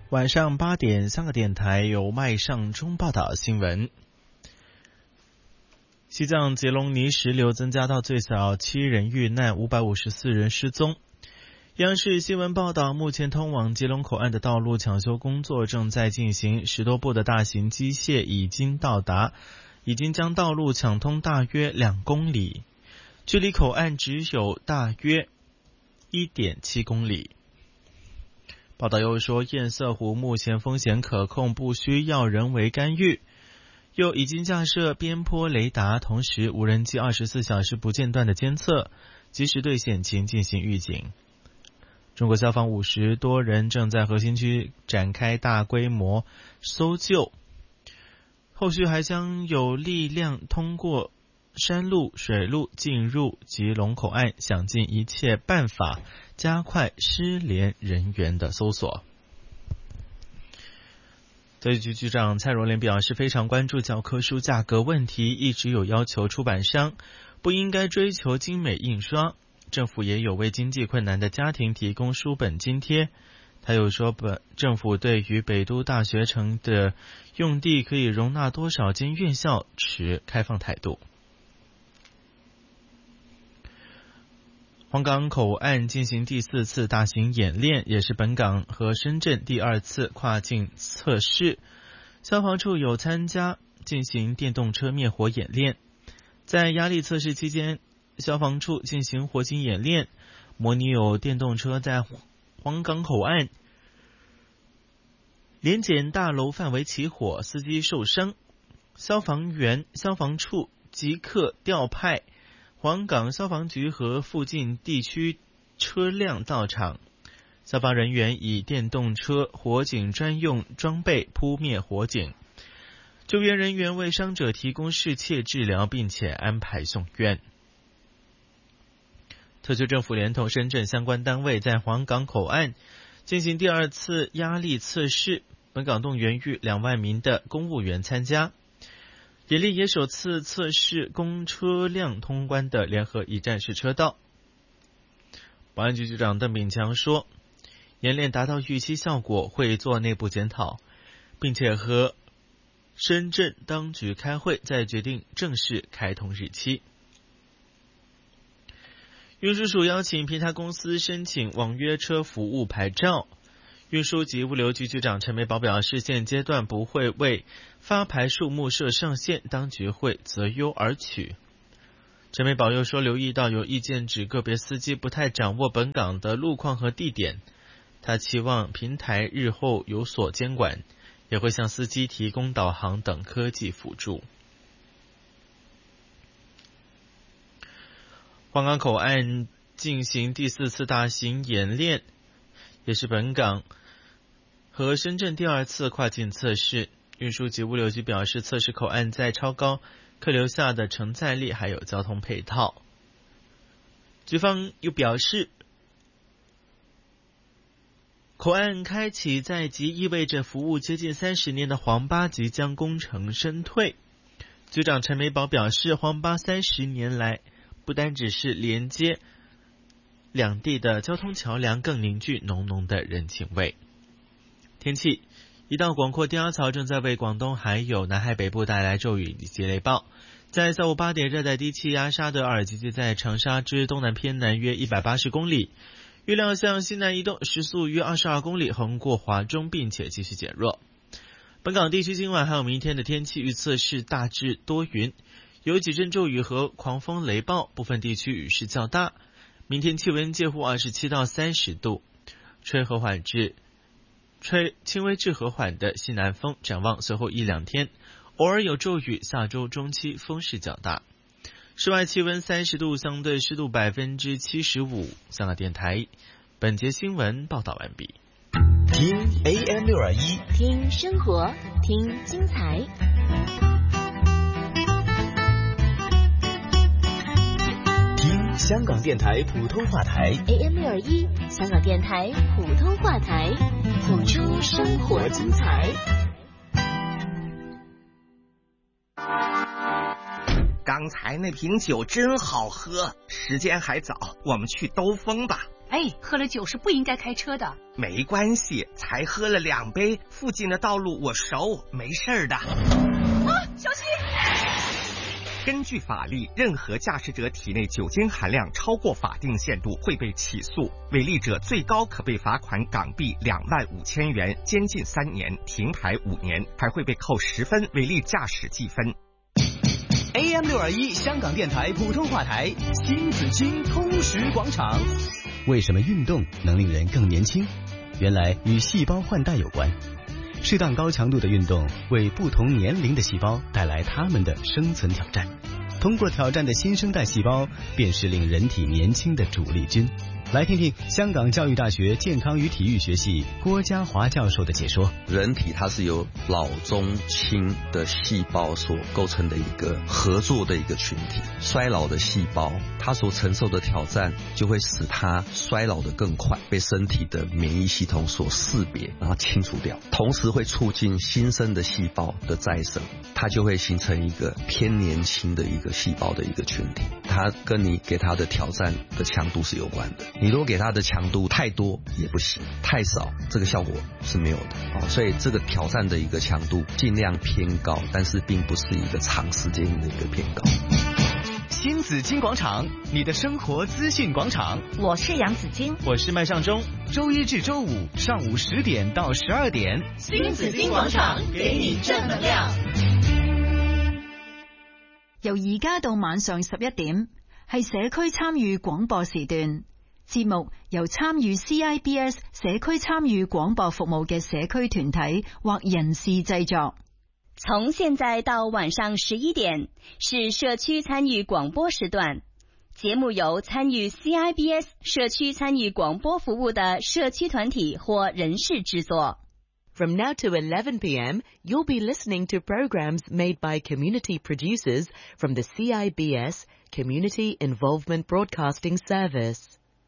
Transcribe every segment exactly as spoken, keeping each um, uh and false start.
晚上八点，香港电台由麦尚中报道新闻。西藏杰隆尼石流增加到最少七人遇难，五百五十四人失踪。央视新闻报道，目前通往杰隆口岸的道路抢修工作正在进行，十多部的大型机械已经到达，已经将道路抢通大约两公里，距离口岸只有大约 一点七公里。报道又说，堰塞湖目前风险可控，不需要人为干预，又已经架设边坡雷达，同时无人机二十四小时不间断的监测，及时对险情进行预警。中国消防五十多人正在核心区展开大规模搜救，后续还将有力量通过山路、水路进入吉隆口岸，想尽一切办法加快失联人员的搜索。教育局局长蔡若莲表示，非常关注教科书价格问题，一直有要求出版商不应该追求精美印刷，政府也有为经济困难的家庭提供书本津贴。他又说，本政府对于北都大学城的用地可以容纳多少间院校持开放态度。黄港口岸进行第四次大型演练，也是本港和深圳第二次跨境测试。消防处有参加进行电动车灭火演练。在压力测试期间，消防处进行火警演练，模拟有电动车在黄港口岸联检大楼范围起火，司机受伤，消防员、消防处即刻调派黄港消防局和附近地区车辆到场，消防人员以电动车火警专用装备扑灭火警，救援人员为伤者提供适切治疗，并且安排送院。特区政府连同深圳相关单位在黄港口岸进行第二次压力测试，本港动员逾两万名的公务员参加。演练也首次测试供车辆通关的联合一站式车道。保安局局长邓炳强说，演练达到预期效果，会做内部检讨，并且和深圳当局开会，再决定正式开通日期。运输署邀请平台公司申请网约车服务牌照。运输及物流局局长陈美宝表示，现阶段不会为发牌数目设上限，当局会择优而取。陈美宝又说，留意到有意见指个别司机不太掌握本港的路况和地点，他期望平台日后有所监管，也会向司机提供导航等科技辅助。黄港口岸进行第四次大型演练，也是本港和深圳第二次跨境测试。运输及物流局表示，测试口岸在超高客流下的承载力还有交通配套。局方又表示，口岸开启在即，意味着服务接近三十年的黄巴即将功成身退。局长陈美宝表示，黄巴三十年来不单只是连接两地的交通桥梁，更凝聚浓浓的人情味。天气，一道广阔低压槽正在为广东还有南海北部带来骤雨以及雷暴。在下午八点，热带低气压沙德尔集结在长沙之东南偏南约一百八十公里，预料向西南移动，时速约二十二公里，横过华中，并且继续减弱。本港地区今晚还有明天的天气预测是大致多云，有几阵骤雨和狂风雷暴，部分地区雨势较大。明天气温介乎二十七到三十度，吹和缓至吹轻微至和缓的西南风。展望随后一两天偶尔有骤雨，下周中期风势较大。室外气温三十度，相对湿度百分之七十五。香港电台本节新闻报道完毕。 听 A M 六二一， 听生活，听精彩。 听香港电台普通话台 A M 六二一，香港电台普通话台，谱出生活精彩。 刚才那瓶酒真好喝，时间还早，我们去兜风吧。 哎，喝了酒是不应该开车的。 没关系，才喝了两杯，附近的道路我熟，没事的。 啊，小心！ 根据法律，任何驾驶者体内酒精含量超过法定限度会被起诉，违例者最高可被罚款港币两万五千元，监禁三年，停牌五年，还会被扣十分违例驾驶记分。 A M 六二一香港电台普通话台，新紫金通识广场。 为什么运动能令人更年轻？原来与细胞换代有关。适当高强度的运动为不同年龄的细胞带来他们的生存挑战，通过挑战的新生代细胞便是令人体年轻的主力军。来听听香港教育大学健康与体育学系郭家华教授的解说。 人体它是由老中青的细胞所构成的一个合作的一个群体，衰老的细胞它所承受的挑战就会使它衰老的更快，被身体的免疫系统所识别然后清除掉，同时会促进新生的细胞的再生，它就会形成一个偏年轻的一个细胞的一个群体，它跟你给它的挑战的强度是有关的。你如果给它的强度太多也不行，太少这个效果是没有的、哦、所以这个挑战的一个强度尽量偏高，但是并不是一个长时间的一个偏高。 新紫金广场，你的生活资讯广场。 我是杨紫金， 我是麦尚中。 周一至周五上午十点到十二点， 新紫金廣場給你正能量。 由而家到晚上十一點，係社區參與廣播時段。節目由參與 C I B S 社區參與廣播服務嘅社區團體或人士製作。 從現在到晚上十一點是社區參與廣播時段，節目由參與 C I B S 社區參與廣播服務的社區團體或人士製作。 From now to eleven p.m., you'll be listening to programs made by community producers from the C I B S Community Involvement Broadcasting Service.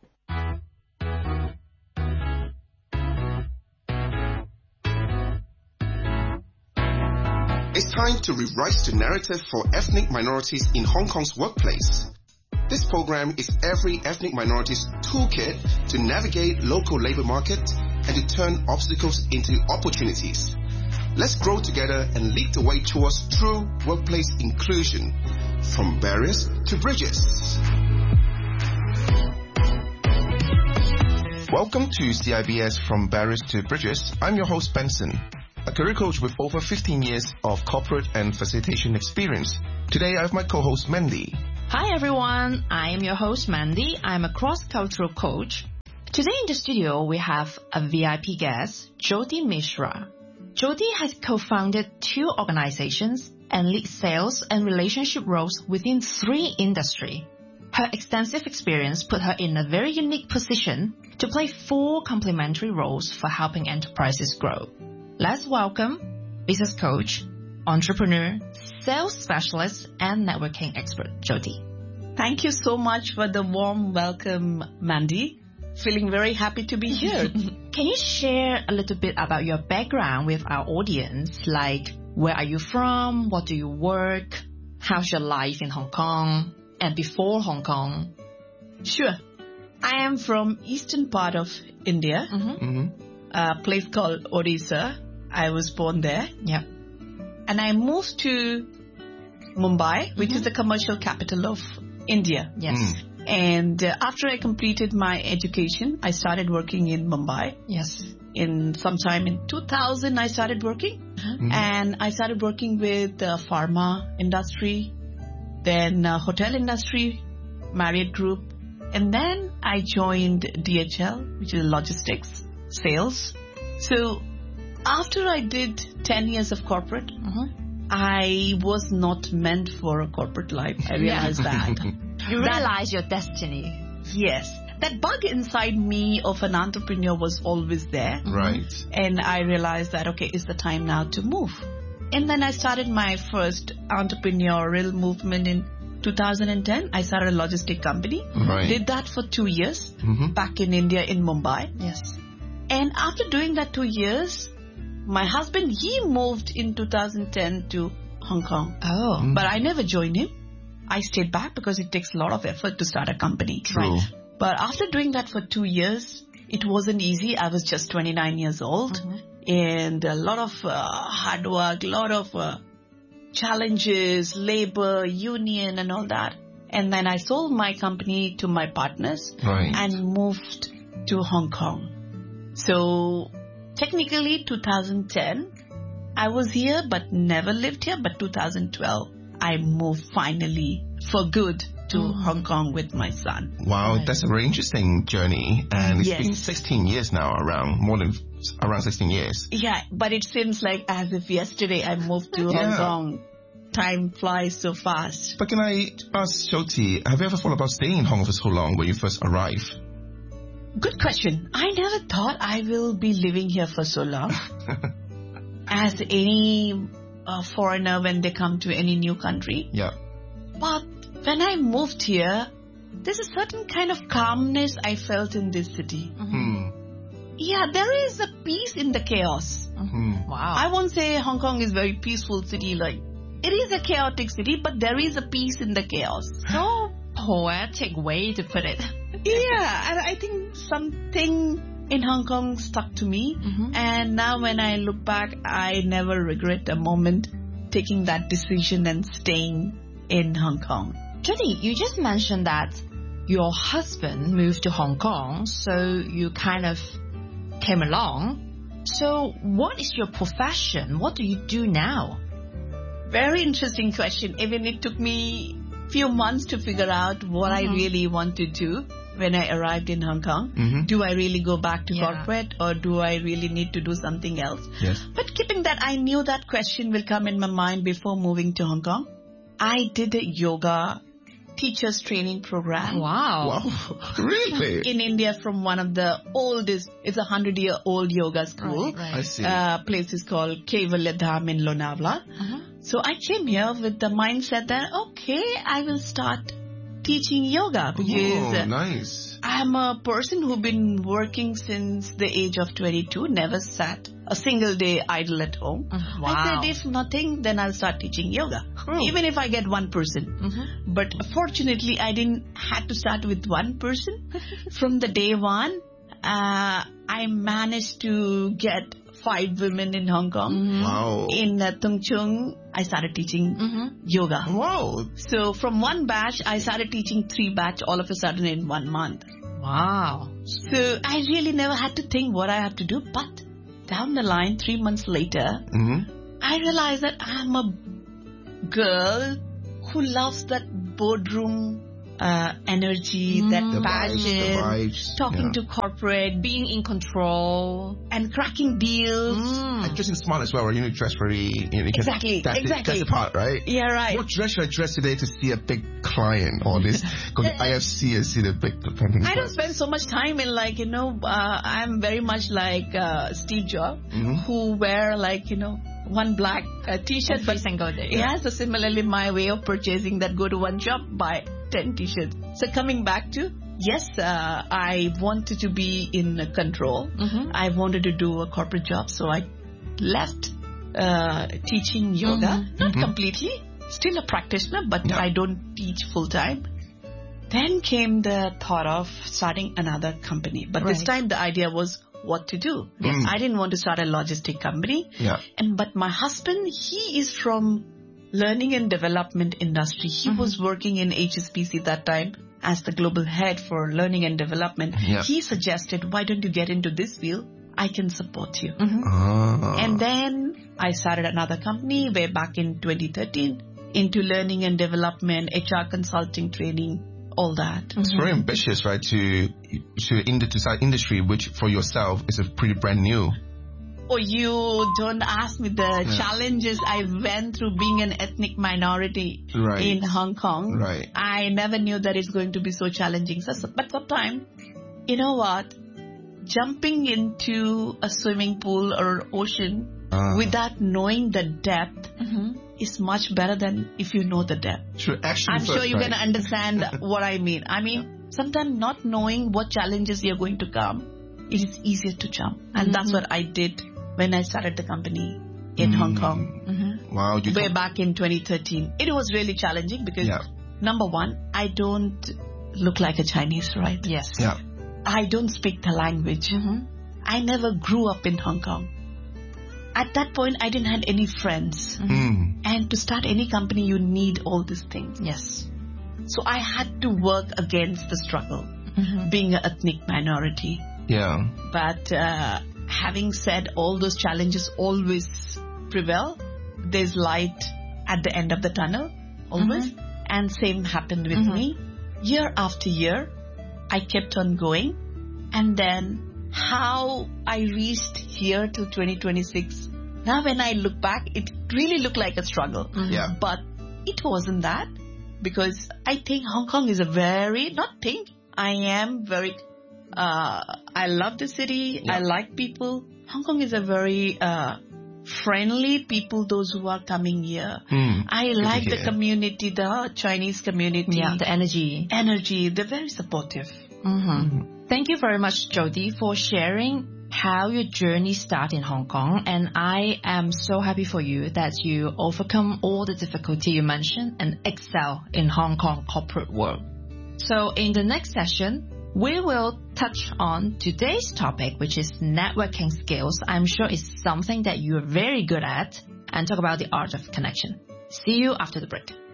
It's time to rewrite the narrative for ethnic minorities in Hong Kong's workplace. This program is every ethnic minority's toolkit to navigate local labor market and to turn obstacles into opportunities. Let's grow together and lead the way towards true workplace inclusion, from barriers to bridges. Welcome to C I B S From Barriers to Bridges. I'm your host, Benson, a career coach with over fifteen years of corporate and facilitation experience. Today, I have my co-host, Mandy. Hi, everyone. I am your host, Mandy. I'm a cross-cultural coach. Today in the studio, we have a V I P guest, Jyoti Mishra. Jyoti has co-founded two organizations and leads sales and relationship roles within three industries. Her extensive experience put her in a very unique position to play four complementary roles for helping enterprises grow. Let's welcome business coach, entrepreneur, sales specialist, and networking expert, Jyoti. Thank you so much for the warm welcome, Mandy. Feeling very happy to be here. Can you share a little bit about your background with our audience? Like, where are you from? What do you work? How's your life in Hong Kong? And before Hong Kong? Sure. I am from eastern part of India, mm-hmm. Mm-hmm. a place called Odisha. I was born there. Yeah. And I moved to Mumbai, which mm-hmm. is the commercial capital of India. Yes. Mm. And uh, after I completed my education, I started working in Mumbai. Yes. In sometime in two thousand, I started working. Mm-hmm. And I started working with the pharma industry, then uh, hotel industry, Marriott Group. And then I joined D H L, which is logistics, sales. So after I did ten years of corporate, mm-hmm. I was not meant for a corporate life. I realized that. You realized your destiny. Yes. That bug inside me of an entrepreneur was always there. Right. And I realized that, okay, it's the time now to move. And then I started my first entrepreneurial movement in two thousand ten. I started a logistic company. Right. Did that for two years mm-hmm. back in India, in Mumbai. Yes. And after doing that two years, my husband, he moved in two thousand ten to Hong Kong. Oh. But I never joined him. I stayed back because it takes a lot of effort to start a company. True. Right. But after doing that for two years, it wasn't easy. I was just twenty-nine years old. Mm-hmm. And a lot of uh, hard work, a lot of uh, challenges, labor, union and all that. And then I sold my company to my partners right. and moved to Hong Kong. So technically two thousand ten, I was here but never lived here. But two thousand twelve, I moved finally for good to mm. Hong Kong with my son. Wow, right. That's a very interesting journey. And it's yes. been sixteen years now, around, more than around sixteen years. Yeah, but it seems like as if yesterday I moved to yeah. Hong Kong. Time flies so fast. But can I ask Jyoti, have you ever thought about staying in Hong Kong for so long when you first arrived? Good question. I never thought I will be living here for so long. As any uh, foreigner when they come to any new country. Yeah. But when I moved here, there's a certain kind of calmness I felt in this city. Mm-hmm. Yeah, there is a peace in the chaos. Mm-hmm. Wow. I won't say Hong Kong is a very peaceful city. Like, it is a chaotic city, but there is a peace in the chaos. So poetic way to put it. Yeah, and I think something in Hong Kong stuck to me. Mm-hmm. And now when I look back, I never regret a moment taking that decision and staying in Hong Kong. Jyoti, you just mentioned that your husband moved to Hong Kong, so you kind of came along. So what is your profession? What do you do now? Very interesting question. Even it took me a few months to figure out what mm-hmm. I really want to do when I arrived in Hong Kong. Mm-hmm. Do I really go back to yeah. corporate or do I really need to do something else? Yes. But keeping that, I knew that question will come in my mind before moving to Hong Kong. I did a yoga teachers training program. Wow. Wow. Really? In India from one of the oldest, it's a hundred year old yoga school. Right, right. I see. Uh, place is called Kaivalya Dham in Lonavala. Uh-huh. So I came here with the mindset that, okay, I will start teaching yoga because oh, nice. I'm a person who's been working since the age of twenty-two, never sat a single day idle at home. Uh, wow. I said, if nothing, then I'll start teaching yoga, oh. even if I get one person. Mm-hmm. But fortunately, I didn't have to start with one person. From the day one, uh, I managed to get five women in Hong Kong. Mm-hmm. Wow. In uh, Tung Chung, I started teaching mm-hmm. yoga. Wow. So from one batch, I started teaching three batch all of a sudden in one month. Wow. So I really never had to think what I have to do. But down the line, three months later, mm-hmm. I realized that I'm a girl who loves that boardroom uh, energy, mm. that the passion, vibes, the vibes, talking yeah. to corporate, Being in control. and cracking deals. Mm. And dressing smart as well, right? You know, dress very... You know, you can, Exactly, that's exactly. The, that's the part, right? Yeah, right. What dress should I dress today to see a big client or this? Go to I F C and see the big... I don't spend so much time in like, you know, uh, I'm very much like uh, Steve Jobs, mm-hmm. who wear like, you know, one black uh, t-shirt. Every single day. Yeah, so similarly my way of purchasing that, go to one shop, buy ten t-shirts. So coming back to, yes, uh, I wanted to be in control. Mm-hmm. I wanted to do a corporate job, so I left uh, teaching yoga, Mm-hmm. not Mm-hmm. completely, still a practitioner, but Yeah. I don't teach full time. Then came the thought of starting another company. But this Right. time the idea was what to do. Yes. I didn't want to start a logistic company. Yeah. And but my husband, he is from learning and development industry. He Mm-hmm. was working in H S B C that time as the global head for learning and development. Yeah. He suggested, why don't you get into this field? I can support you. Mm-hmm. Ah. And then I started another company way back in twenty thirteen into learning and development, H R consulting training, all that. It's very ambitious, right? To to in the design industry, which for yourself is a pretty brand new. Oh, you don't ask me the Yeah. challenges I went through being an ethnic minority Right. in Hong Kong. Right. I never knew that it's going to be so challenging. So, so- but sometimes, you know what? Jumping into a swimming pool or ocean Ah. without knowing the depth Mm-hmm. is much better than if you know the depth. Sure, action I'm first, sure you're right? going to understand what I mean. I mean, sometimes not knowing what challenges you're going to come, it is easier to jump. And that's what I did when I started the company in Hong Kong. Mm-hmm. Wow. You Way talk- back in twenty thirteen. It was really challenging because, Yeah. number one, I don't look like a Chinese, right? Yes. Yeah. I don't speak the language. Mm-hmm. I never grew up in Hong Kong. At that point, I didn't have any friends. Mm. And to start any company, you need all these things. Yes. So I had to work against the struggle, Mm-hmm. being an ethnic minority. Yeah. But uh, having said all those challenges always prevail, there's light at the end of the tunnel, always. Mm-hmm. And same happened with Mm-hmm. me. Year after year, I kept on going. And then how I reached here till twenty twenty-six, now when I look back, it really looked like a struggle. Mm-hmm. Yeah. But it wasn't that, because I think Hong Kong is a very, not think, I am very, uh, I love the city, Yeah. I like people. Hong Kong is a very uh, friendly people, those who are coming here. Mm. I Good to like the hear. community, the Chinese community. Yeah, the energy. Energy, they're very supportive. Mm-hmm. Thank you very much, Jody, for sharing how your journey started in Hong Kong. And I am so happy for you that you overcome all the difficulty you mentioned and excel in Hong Kong corporate world. So in the next session, we will touch on today's topic, which is networking skills. I'm sure it's something that you're very good at, and talk about the art of connection. See you after the break.